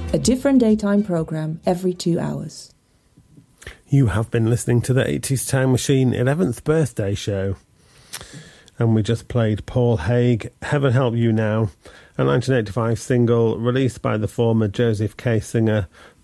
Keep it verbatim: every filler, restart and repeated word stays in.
A different daytime programme every two hours. You have been listening to the eighties Time Machine eleventh birthday show. And we just played Paul Haig, Heaven Help You Now, a nineteen eighty-five single released by the former Joseph K. singer